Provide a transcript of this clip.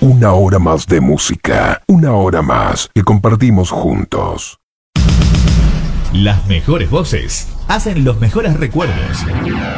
Una hora más de música, una hora más que compartimos juntos. Las mejores voces hacen los mejores recuerdos.